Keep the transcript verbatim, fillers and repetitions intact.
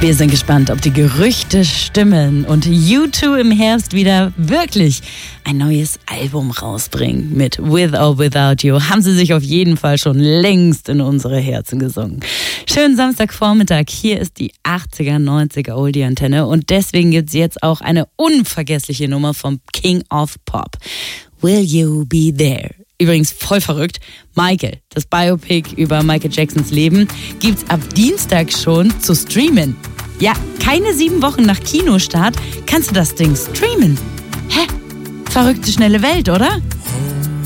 Wir sind gespannt, ob die Gerüchte stimmen und U zwei im Herbst wieder wirklich ein neues Album rausbringen. Mit With or Without You haben sie sich auf jeden Fall schon längst in unsere Herzen gesungen. Schönen Samstagvormittag, hier ist die achtziger, neunziger Oldie-Antenne und deswegen gibt es jetzt auch eine unvergessliche Nummer vom King of Pop. Will You Be There? Übrigens voll verrückt. Michael, das Biopic über Michael Jacksons Leben, gibt's ab Dienstag schon zu streamen. Ja, keine sieben Wochen nach Kinostart kannst du das Ding streamen. Hä? Verrückte, schnelle Welt, oder?